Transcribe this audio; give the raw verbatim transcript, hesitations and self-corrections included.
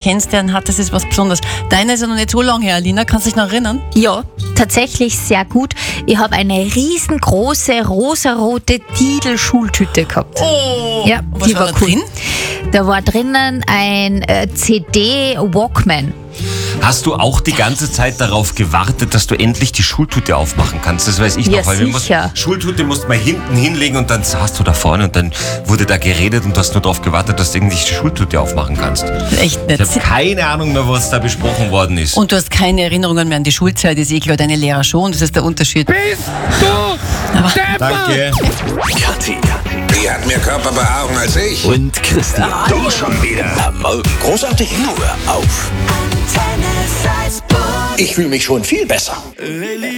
kennst, der ihn hat, das ist was Besonderes. Deine ist ja noch nicht so lange her, Alina. Kannst du dich noch erinnern? Ja, tatsächlich sehr gut. Ich habe eine riesengroße rosarote Tidal-Schultüte gehabt. Oh, ja, was die war war da cool. drin? Da war drinnen ein äh, C D-Walkman. Hast du auch die ganze Zeit darauf gewartet, dass du endlich die Schultüte aufmachen kannst? Das weiß ich Ja, noch. Weil wir sicher. mussten, Schultüte musst man hinten hinlegen und dann saßt du da vorne und dann wurde da geredet und du hast nur darauf gewartet, dass du endlich die Schultüte aufmachen kannst. Echt nicht. Ich habe keine Ahnung mehr, was da besprochen worden ist. Und du hast keine Erinnerungen mehr an die Schulzeit, ist eh klar, deine Lehrer schon, das ist der Unterschied. Bist du Aber Danke. Kathi, die hat mehr Körperbehaarung als ich. und Christian. Du schon wieder. Am Morgen großartig nur auf. Ich fühle mich schon viel besser.